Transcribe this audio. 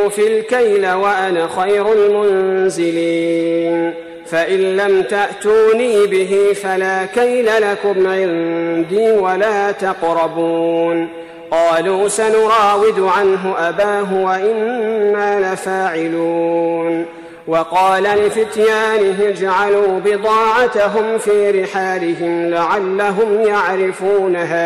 أوفي الكيل وأنا خير المنزلين فإن لم تأتوني به فلا كيل لكم عندي ولا تقربون قالوا سنراود عنه أباه وإنا لفاعلون وقال لفتيانه اجعلوا بضاعتهم في رحالهم لعلهم يعرفونها